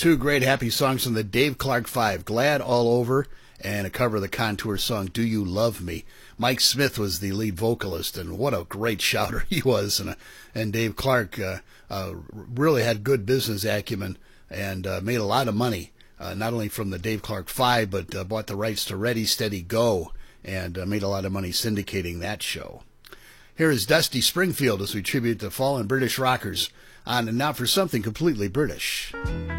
two great happy songs from the Dave Clark Five, Glad All Over, and a cover of the Contour song, Do You Love Me? Mike Smith was the lead vocalist, and what a great shouter he was. And Dave Clark really had good business acumen and made a lot of money, not only from the Dave Clark Five, but bought the rights to Ready, Steady, Go, and made a lot of money syndicating that show. Here is Dusty Springfield as we tribute the fallen British rockers on And Now for Something Completely British.